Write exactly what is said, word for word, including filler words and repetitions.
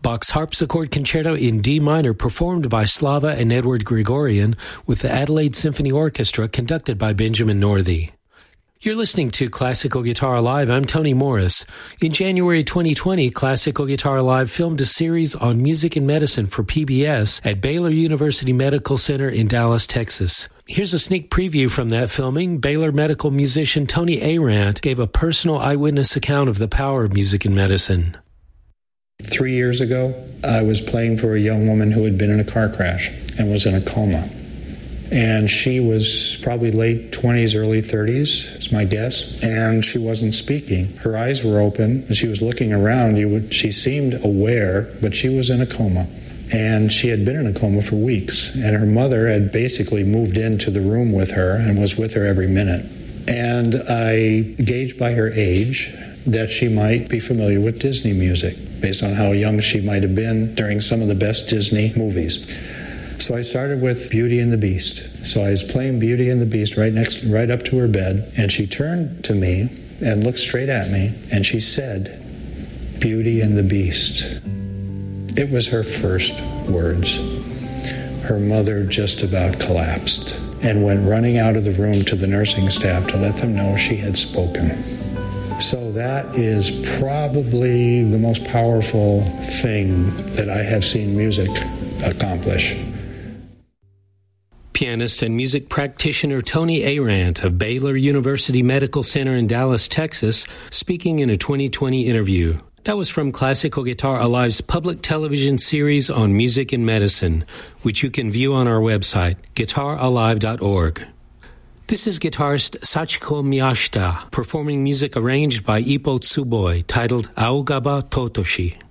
Bach's Harpsichord Concerto in D minor, performed by Slava and Edward Gregorian with the Adelaide Symphony Orchestra, conducted by Benjamin Northey. You're listening to Classical Guitar Live. I'm Tony Morris. In January twenty twenty, Classical Guitar Live filmed a series on music and medicine for P B S at Baylor University Medical Center in Dallas, Texas. Here's a sneak preview from that filming. Baylor medical musician Tony Arant gave a personal eyewitness account of the power of music and medicine. Three years ago, I was playing for a young woman who had been in a car crash and was in a coma. And she was probably late twenties, early thirties, is my guess. And she wasn't speaking. Her eyes were open, and she was looking around. You would, she seemed aware, but she was in a coma. And she had been in a coma for weeks. And her mother had basically moved into the room with her and was with her every minute. And I gauged by her age that she might be familiar with Disney music, based on how young she might have been during some of the best Disney movies. So I started with Beauty and the Beast. So I was playing Beauty and the Beast right next, right up to her bed, and she turned to me and looked straight at me, and she said, "Beauty and the Beast." It was her first words. Her mother just about collapsed and went running out of the room to the nursing staff to let them know she had spoken. So that is probably the most powerful thing that I have seen music accomplish. Pianist and music practitioner Tony Arant of Baylor University Medical Center in Dallas, Texas, speaking in a twenty twenty interview. That was from Classical Guitar Alive's public television series on music and medicine, which you can view on our website, guitar alive dot org. This is guitarist Sachiko Miyashita performing music arranged by Ippo Tsuboi, titled Aogaba Totoshi.